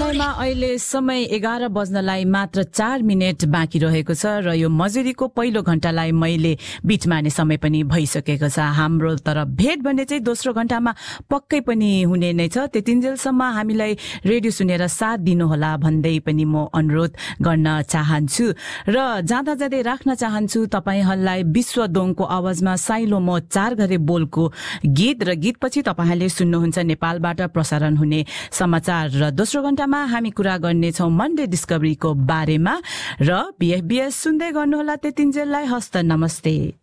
समयमा अहिले समय 11 बज्नलाई मात्र 4 मिनेट बाँकी रहेको छ र यो मजुरीको पहिलो घण्टालाई मैले बिट मार्ने समय पनि भइसकेको छ। हाम्रो तर भेट भन्ने चाहिँ दोस्रो घण्टामा पक्कै पनि हुने नै छ। त्यतिन्जेलसम्म हामीलाई रेडियो सुनेर साथ दिनुहोला भन्दै पनि म अनुरोध गर्न चाहन्छु र जाँदा जाँदै राख्न चाहन्छु तपाईहरुलाई विश्वदोङको आवाजमा साइलो म 4 घरे बोलको गीत र गीतपछि तपाईहरुले सुन्नुहुन्छ नेपालबाट प्रसारण हुने समाचार र दोस्रो घण्टामा हामी कुरा गर्नेछौं मन्डे डिस्कभरीको बारेमा र बीएफबीएस सुन्दै गर्नुहोला। त्यतिन्जेललाई हस्त नमस्ते।